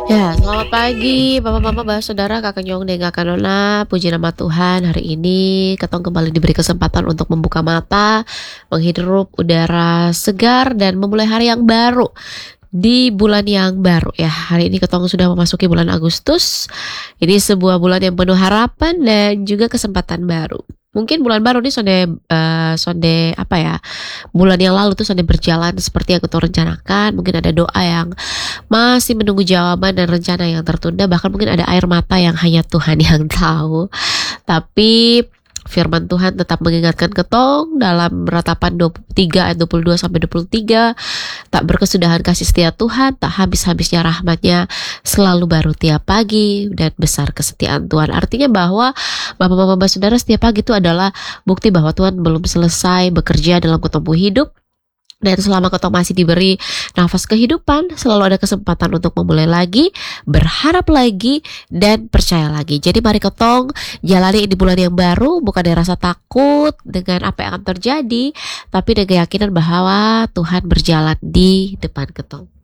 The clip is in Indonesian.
Ya, selamat pagi Bapak Mama, Bapak Saudara, Kakak Nyong dan Kakak Nona. Puji nama Tuhan, hari ini Ketong kembali diberi kesempatan untuk membuka mata, menghirup udara segar dan memulai hari yang baru di bulan yang baru ya. Hari ini Ketong sudah memasuki bulan Agustus. Ini sebuah bulan yang penuh harapan dan juga kesempatan baru. Mungkin bulan baru ini sonde apa ya? Bulan yang lalu tuh sonde berjalan seperti yang Ketong rencanakan. Mungkin ada doa yang masih menunggu jawaban dan rencana yang tertunda, bahkan mungkin ada air mata yang hanya Tuhan yang tahu. Tapi firman Tuhan tetap mengingatkan Ketong dalam ratapan 23 ayat 22 sampai 23, tak berkesudahan kasih setia Tuhan, tak habis-habisnya rahmatnya, selalu baru tiap pagi, dan besar kesetiaan Tuhan. Artinya bahwa Bapak-bapak saudara, setiap pagi itu adalah bukti bahwa Tuhan belum selesai bekerja dalam ketemu hidup. Dan selama Ketong masih diberi nafas kehidupan, selalu ada kesempatan untuk memulai lagi, berharap lagi, dan percaya lagi. Jadi mari Ketong jalani di bulan yang baru, bukan dari rasa takut dengan apa yang akan terjadi, tapi dengan keyakinan bahwa Tuhan berjalan di depan Ketong.